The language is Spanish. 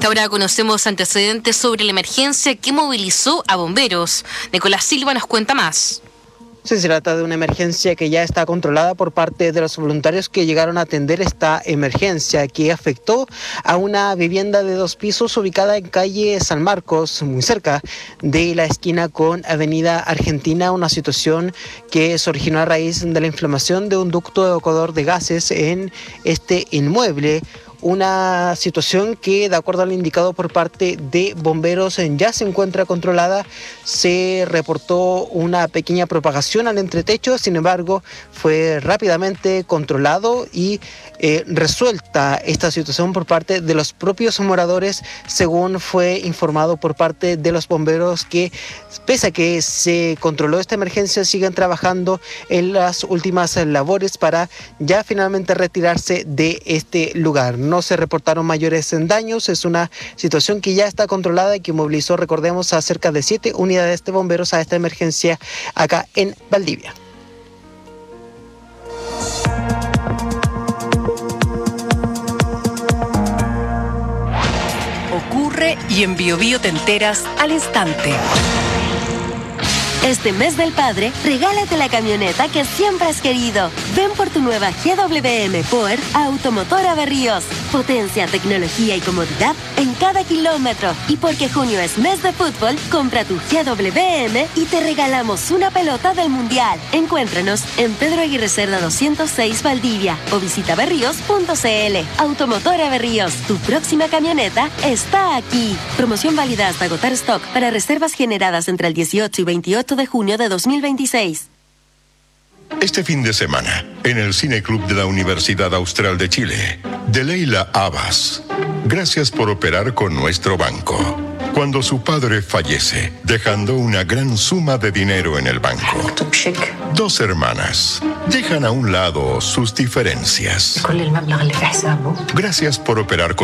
esta hora conocemos antecedentes sobre la emergencia que movilizó a bomberos. Nicolás Silva nos cuenta más. Se trata de una emergencia que ya está controlada por parte de los voluntarios que llegaron a atender esta emergencia que afectó a una vivienda de 2 pisos ubicada en calle San Marcos, muy cerca de la esquina con Avenida Argentina, una situación que se originó a raíz de la inflamación de un ducto evacuador de gases en este inmueble. Una situación que, de acuerdo al indicado por parte de bomberos, ya se encuentra controlada. Se reportó una pequeña propagación al entretecho, sin embargo, fue rápidamente controlado y resuelta esta situación por parte de los propios moradores, según fue informado por parte de los bomberos, que pese a que se controló esta emergencia, siguen trabajando en las últimas labores para ya finalmente retirarse de este lugar. No se reportaron mayores daños, es una situación que ya está controlada y que movilizó, recordemos, a cerca de 7 unidades de bomberos a esta emergencia acá en Valdivia. Ocurre y en Biobío te enteras al instante. Este mes del padre, regálate la camioneta que siempre has querido. Ven por tu nueva GWM Power a Automotora Berríos. Potencia, tecnología y comodidad en cada kilómetro. Y porque junio es mes de fútbol, compra tu GWM y te regalamos una pelota del Mundial. Encuéntranos en Pedro Aguirre Cerda 206 Valdivia o visita berríos.cl. Automotora Berríos, tu próxima camioneta está aquí. Promoción válida hasta agotar stock para reservas generadas entre el 18 y 28 de junio de 2026. Este fin de semana, en el Cine Club de la Universidad Austral de Chile, de Leila Abbas. Gracias por operar con nuestro banco. Cuando su padre fallece, dejando una gran suma de dinero en el banco. 2 hermanas dejan a un lado sus diferencias. Gracias por operar con